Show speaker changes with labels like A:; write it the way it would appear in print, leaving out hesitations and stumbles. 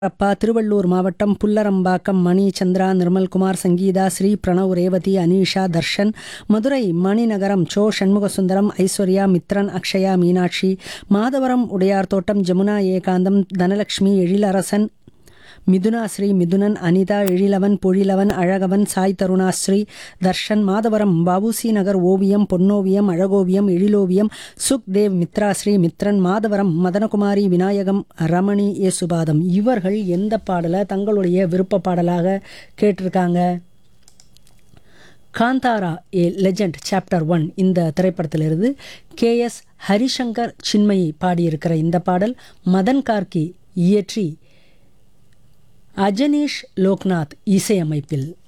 A: அப்பா திருவள்ளூர் மாவட்டம் புல்லரம்பாக்கம் மணி சந்திரா நிர்மல்குமார் சங்கீதா ஸ்ரீ பிரணவ் ரேவதி அனீஷா தர்ஷன் மதுரை மணிநகரம் சோ சண்முகசுந்தரம் ஐஸ்வர்யா மித்ரன் அக்ஷயா மீனாட்சி மாதவரம் உடையார் தோட்டம் ஜமுனா ஏகாந்தம் தனலட்சுமி எழிலரசன் மிதுனா ஸ்ரீ மிதுனன் அனிதா எழிலவன் பொழிலவன் அழகவன் சாய் தருணாஸ்ரீ தர்ஷன் மாதவரம் பாபுசி நகர் ஓவியம் பொன்னோவியம் அழகோவியம் எழிலோவியம் சுக்தேவ் மித்ராஸ்ரீ மித்ரன் மாதவரம் மதனகுமாரி விநாயகம் ரமணி ஏசுபாதம் இவர்கள் எந்த பாடலை தங்களுடைய விருப்ப பாடலாக கேட்டிருக்காங்க? காந்தாரா ஏ லெஜண்ட் சாப்டர் 1 இந்த திரைப்படத்திலிருந்து KS ஹரிசங்கர் சின்மயி பாடியிருக்கிற இந்த பாடல் மதன் கார்கி இயற்றி அஜனீஷ் லோக்நாத் இசையமைப்பில்